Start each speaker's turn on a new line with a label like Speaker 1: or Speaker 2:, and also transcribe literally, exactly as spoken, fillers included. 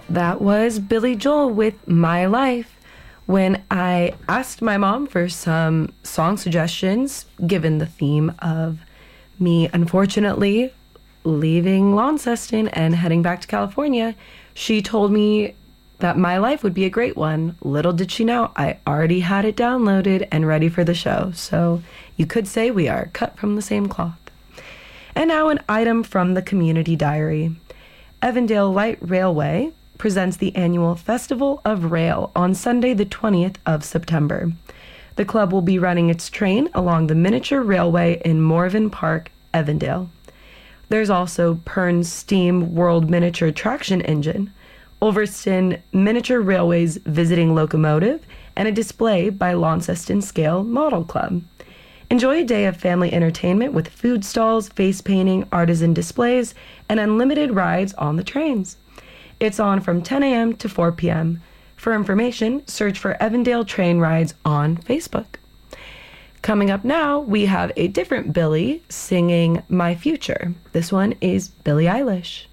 Speaker 1: That was Billy Joel with My Life. When I asked my mom for some song suggestions, given the theme of me unfortunately leaving Launceston and heading back to California, she told me that My Life would be a great one. Little did she know, I already had it downloaded and ready for the show. So you could say we are cut from the same cloth. And now an item from the Community Diary. Evandale Light Railway presents the annual Festival of Rail on Sunday the twentieth of September. The club will be running its train along the miniature railway in Morven Park, Evandale. There's also Pern's Steam World Miniature Traction Engine, Ulverston Miniature Railways Visiting Locomotive, and a display by Launceston Scale Model Club. Enjoy a day of family entertainment with food stalls, face painting, artisan displays, and unlimited rides on the trains. It's on from ten a.m. to four p.m. For information, search for Evandale Train Rides on Facebook. Coming up now, we have a different Billie singing My Future. This one is Billie Eilish.